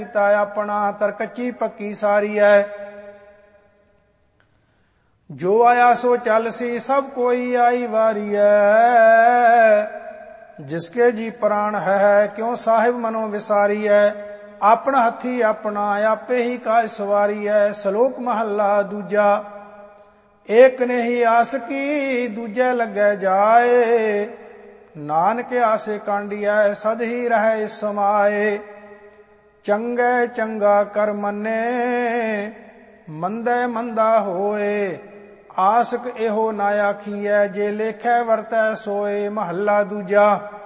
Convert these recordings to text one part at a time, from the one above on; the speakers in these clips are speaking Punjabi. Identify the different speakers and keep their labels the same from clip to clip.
Speaker 1: ਕੀਤਾ ਆਪਣਾ ਤਰਕੱਚੀ ਪੱਕੀ ਸਾਰੀ ਹੈ। ਜੋ ਆਇਆ ਸੋ ਚੱਲ ਸੀ ਸਭ ਕੋਈ ਆਈ ਵਾਰੀ ਹੈ। ਜਿਸਕੇ ਜੀ ਪ੍ਰਾਣ ਹੈ ਕਿਉਂ ਸਾਹਿਬ ਮਨੋਂ ਵਿਸਾਰੀ ਹੈ। ਆਪਣਾ ਹੱਥੀ ਆਪਣਾ ਆਪੇ ਹੀ ਕਾਜ ਸਵਾਰੀ ਹੈ। ਸ਼ਲੋਕ ਮਹੱਲਾ ਦੂਜਾ। ਏਕ ਨਹੀਂ ਆਸ ਕੀ ਦੂਜੇ ਲੱਗੇ ਜਾਏ। ਨਾਨਕ ਆਸੇ ਕਾਂਡੀਐ ਸਦ ਹੀ ਰਹਿ ਸਮਾਏ। ਚੰਗੇ ਚੰਗਾ ਕਰ ਮੰਨੇ ਮੰਦੇ ਮੰਦਾ ਹੋਏ। ਆਸਕ ਇਹੋ ਨਾ ਆਖੀਐ ਜੇ ਲੇਖੈ ਵਰਤੈ ਸੋਏ। ਮਹੱਲਾ ਦੂਜਾ।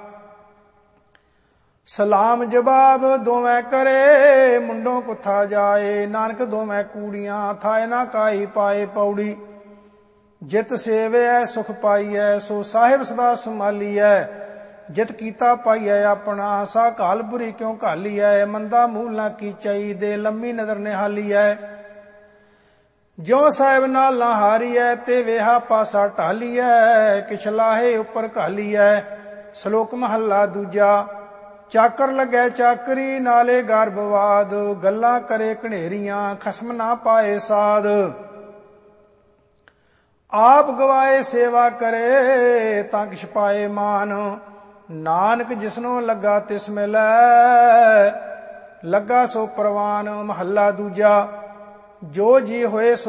Speaker 1: ਸਲਾਮ ਜਵਾਬ ਦੋਵੇਂ ਕਰੇ ਮੁੰਡੋਂ ਕੁੱਥਾ ਜਾਏ। ਨਾਨਕ ਦੋਵੇਂ ਕੂੜੀਆਂ ਥਾਏ ਨਾ ਕਾਈ ਪਾਏ। ਪੌੜੀ। ਜਿਤ ਸੇਵਿਐ ਸੁਖ ਪਾਈਐ ਸੋ ਸਾਹਿਬ ਸਦਾ ਸੰਭਾਲੀਐ। ਜਿਤ ਕੀਤਾ ਪਾਈਐ ਆਪਣਾ ਸਾ ਘਾਲ ਬੁਰੀ ਕਿਉਂ ਘਾਲੀਐ। ਮੰਦਾ ਮੂਲ ਨਾ ਕੀਚਈ ਦੇ ਲੰਮੀ ਨਦਰ ਨਿਹਾਲੀਐ। ਜਿਉ ਸਾਹਿਬ ਨਾਲ ਨਾ ਹਾਰੀਐ ਤੇ ਵੇਹਾ ਪਾਸਾ ਢਾਲੀਐ। ਕਿਛ ਲਾਹੇ ਉੱਪਰ ਘਾਲੀਐ। ਸ਼ਲੋਕ ਮਹੱਲਾ ਦੂਜਾ। ਚਾਕਰ ਲੱਗੈ ਚਾਕਰੀ ਨਾਲੇ ਗਰਭਵਾਦ। ਗੱਲਾਂ ਕਰੇ ਘਨੇਰੀਆਂ ਖਸਮ ਨਾ ਪਾਏ ਸਾਧ। ਆਪ ਗਵਾਏ ਸੇਵਾ ਕਰੇ ਤਾਂ ਕਿਛ ਪਾਏ ਮਾਨ। ਨਾਨਕ ਜਿਸਨੋਂ ਲੱਗਾ ਤਿਸ ਮਿਲੈ ਲੱਗਾ ਸੋ ਪ੍ਰਵਾਨ। ਮਹੱਲਾ ਦੂਜਾ। ਜੋ ਜੀ ਹੋਏ